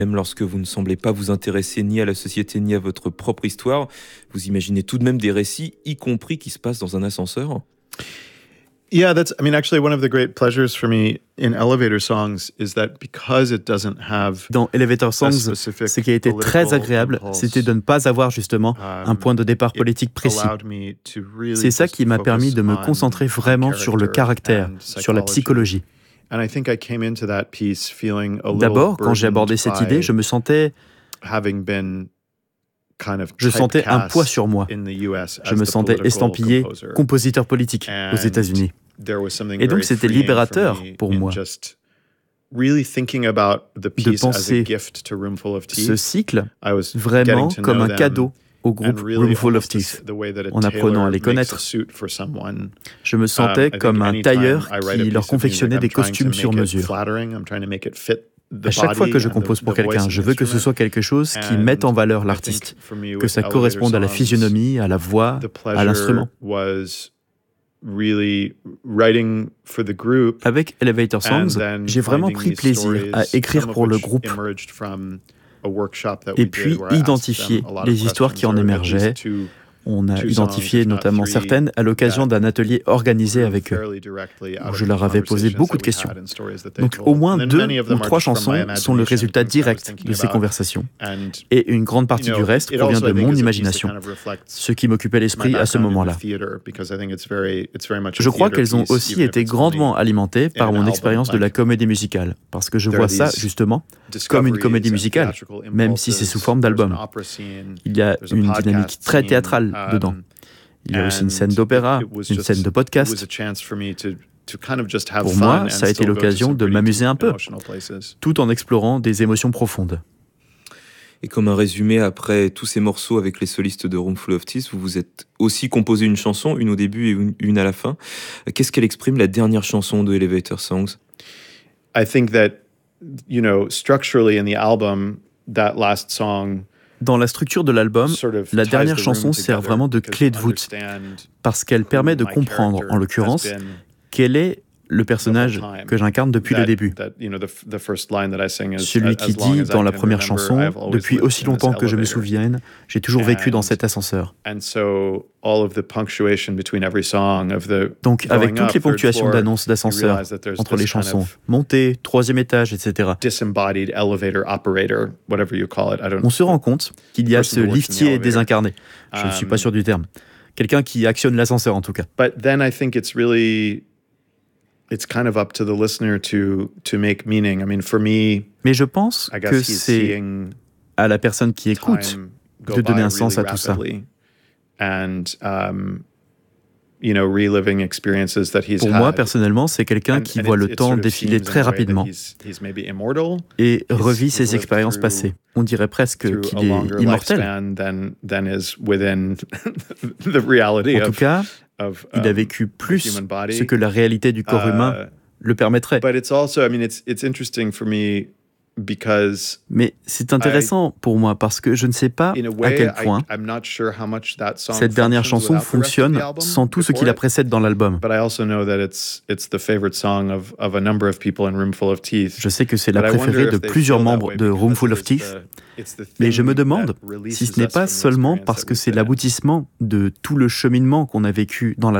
Même lorsque vous ne semblez pas vous intéresser ni à la société ni à votre propre histoire, vous imaginez tout de même des récits, y compris qui se passent dans un ascenseur? Yeah, actually, one of the great pleasures for me in elevator songs is that because it doesn't have Dans Elevator a Songs, specific ce qui a été très political agréable, impulse, c'était de ne pas avoir justement un point de départ politique précis. allowed me to really C'est ça just qui m'a permis focus de me on concentrer vraiment sur le caractère, and sur la psychology. psychologie. And I think I came into that piece feeling a little D'abord, quand j'ai abordé burdened cette idée, by je me sentais, having been kind of je sentais un poids typecast sur moi. in the US Je as me the sentais political estampillé composer. compositeur politique aux And États-Unis. there was something Et donc, very c'était freeing libérateur for me pour in moi just really thinking about the piece as a penser gift to Roomful of Teeth. Ce cycle I was vraiment getting to comme know un them cadeau au groupe and really Roomful of almost Teeth. the way that a En apprenant à les tailor makes connaître, a suit for someone. je me sentais I comme think un anytime tailleur I write a qui leur piece of music, confectionnait des I'm trying to costumes sur make it mesure. flattering, I'm trying to make it fit the À chaque fois body que je and compose pour the voice quelqu'un, and je the veux que ce instrument. soit quelque chose qui And mette en valeur I think l'artiste, for me que with ça Elevator corresponde à la Songs, physionomie, à la voix, the à pleasure l'instrument. was really writing for the group. Avec Elevator And Songs, then j'ai vraiment finding pris these plaisir à stories, écrire some of pour le which groupe emerged from a workshop that et we puis did where I asked identifier them a lot les of histoires qui en questions. There were at émergeaient. least two On a songs, identifié if not notamment three, certaines à l'occasion that d'un atelier organisé grew avec eux, fairly directly out où of je the leur avais posé conversations beaucoup de that we questions. had and stories that they Donc told. au moins And then 2 many of them ou are 3 just from my chansons sont le imagination, résultat things I was direct thinking de ces about. conversations. And Et une grande partie you du know, reste it provient also, de I think, mon is a piece that imagination, kind of reflects ce qui m'occupait my l'esprit à ce background in moment-là. the theater, because I think it's very much a Je crois theater qu'elles ont piece, aussi even if été it's grandement only alimentées par in an mon album. expérience de la Like, comédie musicale, parce que je there vois are ça these justement comme une comédie discoveries and musicale, theatrical même si c'est sous impulses. forme There's an d'album. opera scene, Il y a there's a une podcast dynamique très scene, théâtrale dedans. Il y a aussi une scène and d'opéra, it was une just- scène de it was podcast. a chance for me to kind of just have Pour fun moi, and ça a été still go to l'occasion some de pretty m'amuser un deep peu, emotional places. tout en explorant des émotions profondes. Et comme un résumé, après tous ces morceaux avec les solistes de Roomful of Teeth, vous vous êtes aussi composé une chanson, une au début et une à la fin. Qu'est-ce qu'elle exprime, la dernière chanson de Elevator Songs? I think that, structurally in the album, that last song Dans la structure de l'album, sort of la ties dernière the chanson room sert together vraiment de because clé you de voûte, understand parce qu'elle permet de who my comprendre, character en l'occurrence, has been quel est le personnage the whole time. que j'incarne depuis le début. The first line that I sing is, Celui qui as long dit as I dans la can première remember, chanson, I have always depuis lived aussi in this longtemps que je me elevator. souvienne, j'ai toujours vécu dans And- cet ascenseur. And so all of the punctuation between every song of the Donc going avec up, toutes les third ponctuations floor, d'annonces you d'ascenseur realize that there's entre les this kind chansons, of montée, 3e étage, etc. disembodied elevator operator, whatever you call it. I don't On se rend compte qu'il y a Person ce who works in the liftier elevator. désincarné. Je ne suis pas sûr du terme. Quelqu'un qui actionne l'ascenseur en tout cas. But then I think it's kind of up to the listener to make meaning. I mean, for me, Mais je pense I que guess he's c'est seeing à la personne qui écoute time go de donner by un sens really à tout ça. rapidly. And reliving experiences that he's Pour had. moi, personnellement, c'est quelqu'un And- qui and voit le it temps sort of défiler seems très in a way that rapidement he's maybe immortal et he's revit ses lived expériences through- passées. On dirait presque through a qu'il est longer immortel. lifespan than is within the reality En tout of, cas, of il a um, vécu plus human body. ce que la réalité du corps humain le permettrait. But it's also, it's interesting for me because Mais c'est intéressant pour moi parce que je ne sais pas in a à way, quel point I'm not sure how much that song cette dernière functions chanson without the rest of fonctionne the album sans tout ce qui before la it. précède dans l'album. But I also know that it's the favorite song of a number of people in Roomful of Teeth. Je sais que c'est la But I wonder préférée de if they plusieurs feel that membres way de because Roomful of it's Teeth. it's the Mais je me thing demande that si releases ce n'est us pas from the seulement experience parce that que we've c'est been in. l'aboutissement de tout le cheminement qu'on a vécu dans